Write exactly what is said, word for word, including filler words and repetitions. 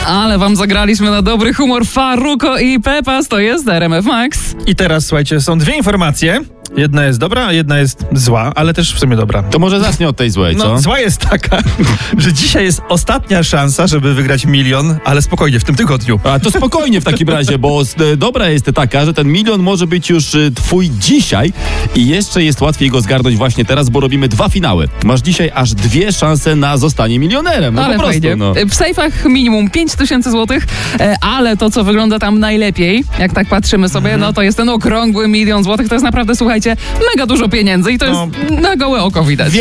Ale wam zagraliśmy na dobry humor. Farruko i Pepas, to jest R M F Max. I teraz, słuchajcie, są dwie informacje. Jedna jest dobra, a jedna jest zła, ale też w sumie dobra. To może zacznę od tej złej, co? No, zła jest taka, że dzisiaj jest ostatnia szansa, żeby wygrać milion, ale spokojnie, w tym tygodniu. A to spokojnie w takim razie, bo e, dobra jest taka, że ten milion może być już e, twój dzisiaj i jeszcze jest łatwiej go zgarnąć właśnie teraz, bo robimy dwa finały. Masz dzisiaj aż dwie szanse na zostanie milionerem. No ale po prostu, fajnie. no. W sejfach minimum pięć tysięcy złotych, e, ale to, co wygląda tam najlepiej, jak tak patrzymy sobie, Mhm. no to jest ten okrągły milion złotych. To jest naprawdę, słuchajcie, mega dużo pieniędzy i to No. jest na gołe oko widać.